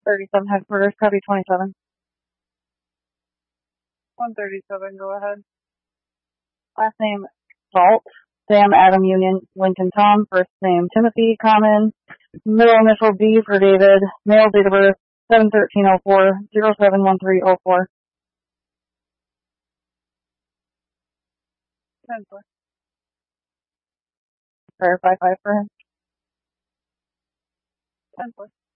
37 headquarters, copy 27. 137, go ahead. Last name, Salt. Sam, Adam, Union, Lincoln, Tom. First name, Timothy, Common. Middle initial D for David. Male, date of birth, 7/13/04, 071304. 10-4. Verify 5 for him. 10-4.